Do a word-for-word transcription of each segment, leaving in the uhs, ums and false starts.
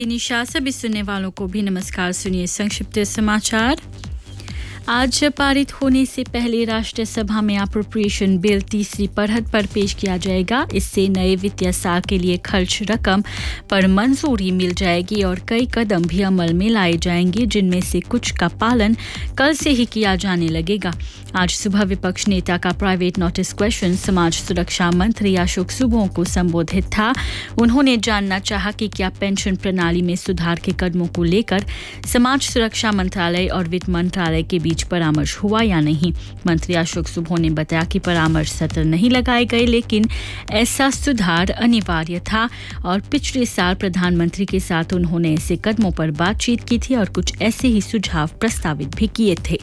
निशा सभी सुनने वालों को भी नमस्कार। सुनिए संक्षिप्त समाचार। आज पारित होने से पहले राष्ट्रीय सभा में अप्रोप्रिएशन बिल तीसरी पढ़त पर पेश किया जाएगा। इससे नए वित्तीय साल के लिए खर्च रकम पर मंजूरी मिल जाएगी और कई कदम भी अमल में लाए जाएंगे, जिनमें से कुछ का पालन कल से ही किया जाने लगेगा। आज सुबह विपक्ष नेता का प्राइवेट नोटिस क्वेश्चन समाज सुरक्षा मंत्री अशोक सुबोह को संबोधित था। उन्होंने जानना चाहा कि क्या पेंशन प्रणाली में सुधार के कदमों को लेकर समाज सुरक्षा मंत्रालय और वित्त मंत्रालय के बीच परामर्श हुआ या नहीं। मंत्री अशोक सुबोह ने बताया कि परामर्श सत्र नहीं लगाए गए, लेकिन ऐसा सुधार अनिवार्य था और पिछले साल प्रधानमंत्री के साथ उन्होंने ऐसे कदमों पर बातचीत की थी और कुछ ऐसे ही सुझाव प्रस्तावित भी किए थे।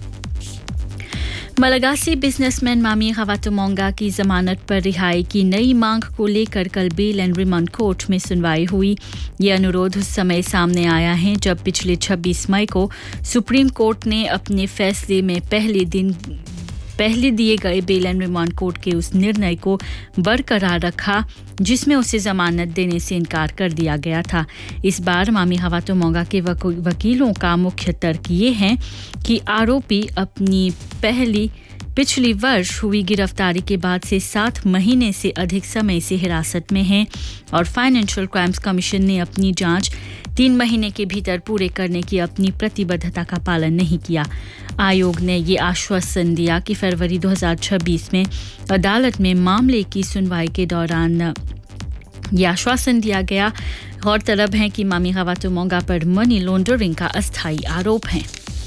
मलागासी बिजनेसमैन मामी खवातो मोंगा की जमानत पर रिहाई की नई मांग को लेकर कल बेल एंड रिमांड कोर्ट में सुनवाई हुई। यह अनुरोध उस समय सामने आया है जब पिछले छब्बीस मई को सुप्रीम कोर्ट ने अपने फैसले में पहले दिन पहले दिए गए बेल एंड रिमांड कोर्ट के उस निर्णय को बरकरार रखा जिसमें उसे जमानत देने से इनकार कर दिया गया था। इस बार मामी खवातो मोंगा के वकीलों का मुख्य तर्क ये है कि आरोपी अपनी पहली पिछली वर्ष हुई गिरफ्तारी के बाद से सात महीने से अधिक समय से हिरासत में हैं और फाइनेंशियल क्राइम्स कमीशन ने अपनी जांच तीन महीने के भीतर पूरे करने की अपनी प्रतिबद्धता का पालन नहीं किया। आयोग ने ये आश्वासन दिया कि फरवरी दो हज़ार छब्बीस में अदालत में मामले की सुनवाई के दौरान ये आश्वासन दिया गया। गौरतलब है कि मामी खवातो मोंगा पर मनी लॉन्ड्रिंग का अस्थायी आरोप है।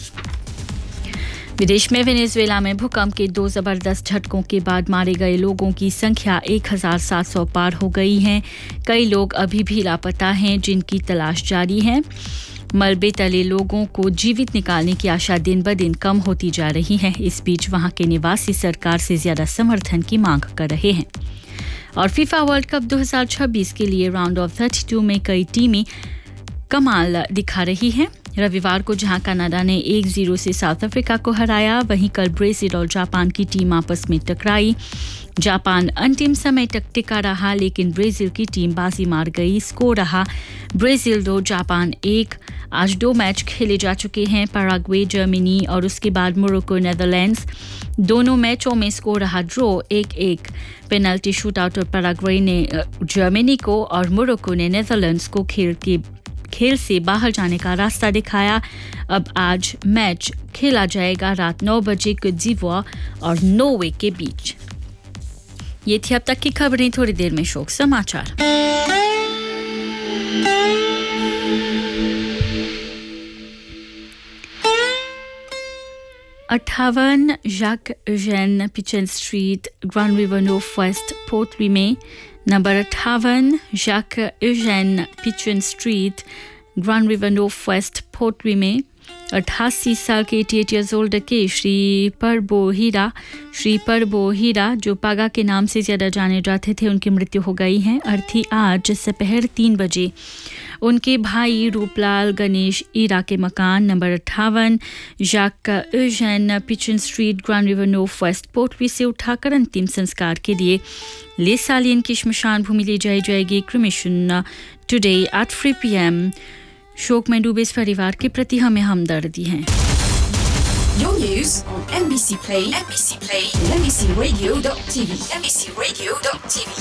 विदेश में वेनेजुएला में भूकंप के दो जबरदस्त झटकों के बाद मारे गए लोगों की संख्या एक हज़ार सात सौ पार हो गई है। कई लोग अभी भी लापता हैं, जिनकी तलाश जारी है। मलबे तले लोगों को जीवित निकालने की आशा दिन ब दिन कम होती जा रही है। इस बीच वहां के निवासी सरकार से ज्यादा समर्थन की मांग कर रहे हैं। और फीफा वर्ल्ड कप दो हज़ार छब्बीस के लिए राउंड ऑफ बत्तीस में कई टीमें कमाल दिखा रही हैं। रविवार को जहां कनाडा ने एक शून्य से साउथ अफ्रीका को हराया, वहीं कल ब्राजील और जापान की टीम आपस में टकराई। जापान अंतिम समय तक टिका रहा, लेकिन ब्राजील की टीम बाजी मार गई। स्कोर रहा ब्राजील दो जापान एक। आज दो मैच खेले जा चुके हैं, पैराग्वे जर्मनी और उसके बाद मोरक्को नेदरलैंड्स। दोनों मैचों में स्कोर रहा ड्रॉ एक एक। पेनल्टी शूटआउट और पैराग्वे ने जर्मनी को और मोरक्को ने नेदरलैंड्स को खेल के खेल से बाहर जाने का रास्ता दिखाया। अब आज मैच खेला जाएगा रात नौ बजे कोट दीवोर और नॉर्वे के बीच। ये थी अब तक की खबरें। थोड़ी देर में शोक समाचार। अट्ठावन Jack एजेन पिचन street grand river north west पोर्टली में नंबर अट्ठावन Jack एजेन पिचन street grand river north west पोर्टली में अट्ठासी साल के अठासी ईयर्स ओल्ड के श्री परबो हीरा श्री परबो हीरा जो पागा के नाम से ज़्यादा जाने जाते थे, उनकी मृत्यु हो गई है। अर्थी आज दोपहर तीन बजे उनके भाई रूपलाल गणेश ईरा के मकान नंबर अट्ठावन Jack एजेन पिचन street grand river north west पोर्टली से उठाकर अंतिम संस्कार के लिए ले सालियन की श्मशान भूमि ले जाई जाएगी। Cremation today at three P M. शोक में डूबे इस परिवार के प्रति हमें हमदर्दी है। Your news on M B C Play, M B C Play, M B C Radio dot T V, M B C Radio dot T V.